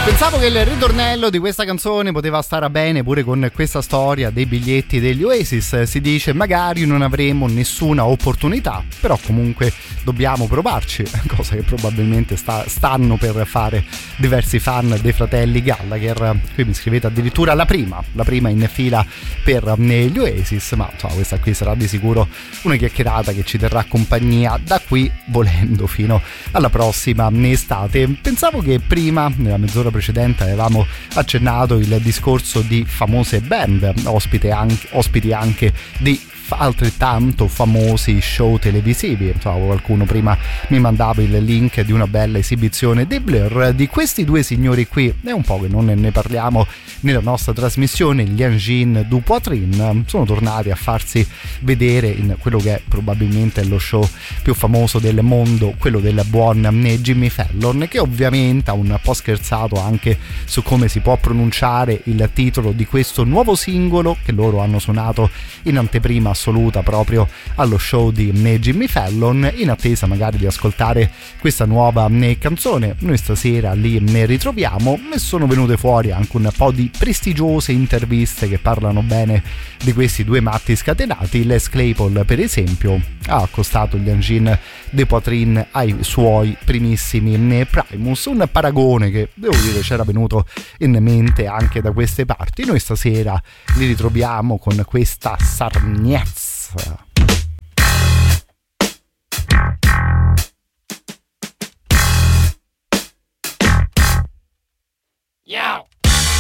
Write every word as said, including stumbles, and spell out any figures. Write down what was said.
Pensavo che il ritornello di questa canzone poteva stare bene pure con questa storia dei biglietti degli Oasis. Si dice magari non avremo nessuna opportunità, però comunque dobbiamo provarci, cosa che probabilmente sta, stanno per fare diversi fan dei fratelli Gallagher. Qui mi scrivete addirittura la prima, la prima in fila per gli Oasis, ma insomma questa qui sarà di sicuro una chiacchierata che ci terrà compagnia da qui, volendo, fino alla prossima estate. Pensavo che prima, nella mezz'ora precedente, avevamo accennato il discorso di famose band, ospite anche, ospiti anche di altrettanto famosi show televisivi. Insomma, qualcuno prima mi mandava il link di una bella esibizione dei Blur. Di questi due signori qui è un po' che non ne parliamo nella nostra trasmissione. Gli Engine du Poitrine sono tornati a farsi vedere in quello che è probabilmente lo show più famoso del mondo, quello del buon Jimmy Fallon, che ovviamente ha un po' scherzato anche su come si può pronunciare il titolo di questo nuovo singolo che loro hanno suonato in anteprima assoluta proprio allo show di Jimmy Fallon, in attesa magari di ascoltare questa nuova canzone. Noi stasera li ne ritroviamo e sono venute fuori anche un po' di prestigiose interviste che parlano bene di questi due matti scatenati. Les Claypool, per esempio, ha accostato gli Engine du Poitrine ai suoi primissimi Primus, un paragone che devo dire c'era venuto in mente anche da queste parti. Noi stasera li ritroviamo con questa Sarniez.